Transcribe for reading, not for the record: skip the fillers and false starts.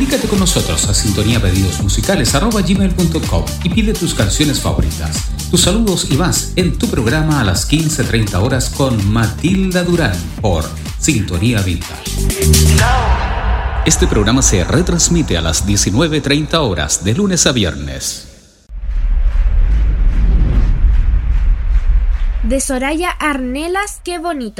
Comunícate con nosotros a sintoniapedidosmusicales@gmail.com y pide tus canciones favoritas, tus saludos y más en tu programa a las 15:30 horas con Matilda Durán por Sintonía Vintage. Este programa se retransmite a las 19:30 horas de lunes a viernes. De Soraya Arnelas, qué bonito.